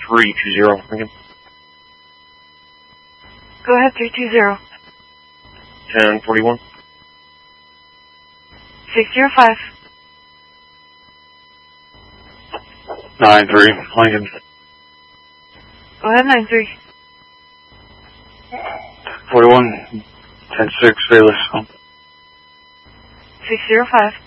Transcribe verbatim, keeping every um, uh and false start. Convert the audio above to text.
three two zero. Lincoln. Go ahead, three two zero. ten forty-one. six zero five. nine three. Lincoln. Go ahead, nine three. forty-one. ten six. Bayless. six zero five.